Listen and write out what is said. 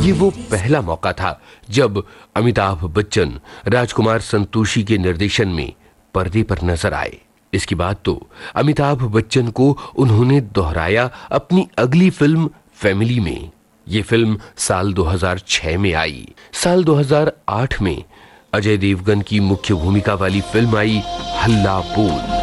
ये वो पहला मौका था जब अमिताभ बच्चन राजकुमार संतोषी के निर्देशन में पर्दे पर नजर आए। इसके बाद तो अमिताभ बच्चन को उन्होंने दोहराया अपनी अगली फिल्म फैमिली में। ये फिल्म साल 2006 में आई। साल 2008 में अजय देवगन की मुख्य भूमिका वाली फिल्म आई हल्ला बोल।